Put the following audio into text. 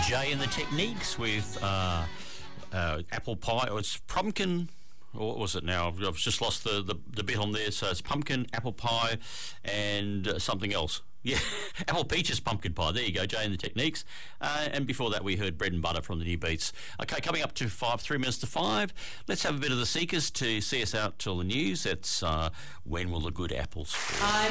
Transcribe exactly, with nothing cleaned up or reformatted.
Jay and the Techniques with uh, uh, apple pie, or it's pumpkin, or what was it now? I've, I've just lost the, the, the bit on there. So it's pumpkin, apple pie, and uh, something else. Yeah, apple peaches pumpkin pie. There you go, Jay and the Techniques. Uh, and before that, we heard Bread and Butter from the New Beats. Okay, coming up to five, three minutes to five. Let's have a bit of the Seekers to see us out till the news. It's uh, When Will the Good Apples Fall?